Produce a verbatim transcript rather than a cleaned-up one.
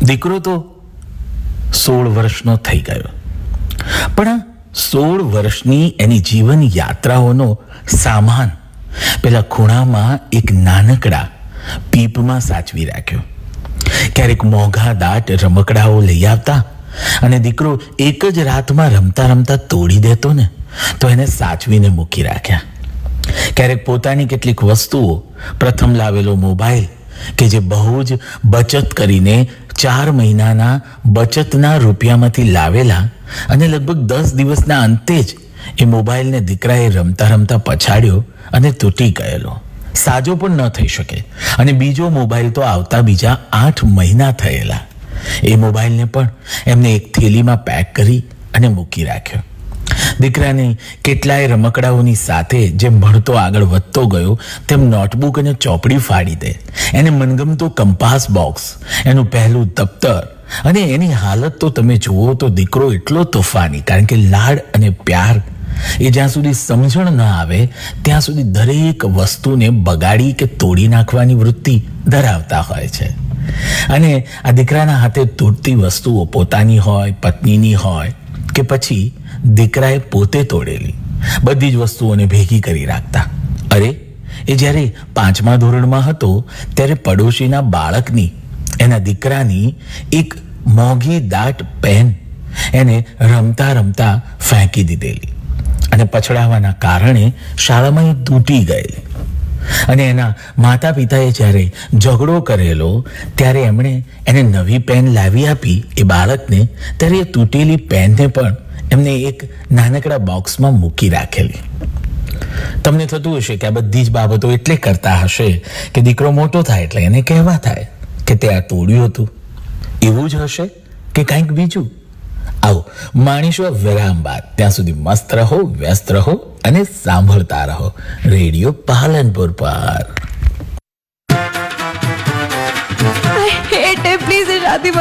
દીકરો તો સોળ વર્ષનો થઈ ગયો, પણ સોળ વર્ષની એની જીવન યાત્રાઓનો સામાન પેલા ખૂણામાં એક નાનકડા પીપમાં સાચવી રાખ્યો. ક્યારેક મોંઘા દાટ રમકડાઓ લઈ આવતા અને દીકરો એક જ રાતમાં રમતા રમતા તોડી દેતો ને તો એને સાચવીને મૂકી રાખ્યા. ક્યારેક પોતાની કેટલીક વસ્તુઓ, પ્રથમ લાવેલો મોબાઈલ કે જે બહુ જ બચત કરીને ચાર મહિનાના બચતના રૂપિયામાંથી લાવેલા અને લગભગ દસ દિવસના અંતે જ એ મોબાઈલને દીકરાએ રમતા રમતા પછાડ્યો અને તૂટી ગયેલો, સાજો પણ ન થઈ શકે. અને બીજો મોબાઈલ તો આવતા બીજા આઠ મહિના થયેલા. એ મોબાઈલને પણ એમને એક થેલીમાં પેક કરી અને મૂકી રાખ્યો. દીકરાને કેટલાય રમકડાઓની સાથે જેમ ભણતો આગળ વધતો ગયો તેમ નોટબુક અને ચોપડી ફાડી દે, એને મનગમતો કંપાસ બોક્સ, એનું પહેલું દફતર. અને એની હાલત તો તમે જુઓ તો દીકરો એટલો તોફાની, કારણ કે લાડ અને પ્યાર એ જ્યાં સુધી સમજણ ન આવે ત્યાં સુધી દરેક વસ્તુને બગાડી કે તોડી નાખવાની વૃત્તિ ધરાવતા હોય છે. અને આ દીકરાના હાથે તૂટતી વસ્તુઓ પોતાની હોય, પત્નીની હોય કે પછી દીકરાએ પોતે તોડેલી બધી જ વસ્તુઓને ભેગી કરી રાખતા. અરે એ જ્યારે પાંચમા ધોરણમાં હતો ત્યારે પડોશીના બાળકની, એના દીકરાની એક મોંઘી દાટ પેન એને રમતા રમતા ફેંકી દીધેલી અને પછડાવાના કારણે શાળામાં એ તૂટી ગયેલી. અને એના માતા પિતાએ જ્યારે ઝઘડો કરેલો ત્યારે એમણે એને નવી પેન લાવી આપી એ બાળકને, ત્યારે એ તૂટેલી પેનને પણ એમને એક નાનકડા બોક્સમાં મૂકી રાખેલી. તમને થતું હશે કે આ બધી જ બાબતો એટલે કરતા હશે કે દીકરો મોટો થાય એટલે એને કહેવા થાય કે તે આ તોડ્યું હતું. એવું જ હશે કે કંઈક બીજું? આવો માણીશું વિરામ બાદ. ત્યાં સુધી મસ્ત રહો, વ્યસ્ત રહો અને સાંભળતા રહો રેડિયો પાલનપુર પર. I hate it. Please, शादी